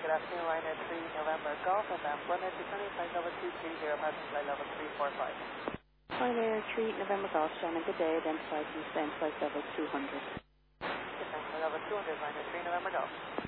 Good afternoon, Ryanair 3 November Golf FM. One is descending flight level 230, passing flight level 345. Ryanair 3 November Golf, Shannon, good day. Identified from descent flight level 200. Descent flight level 200, Ryanair 3 November Golf.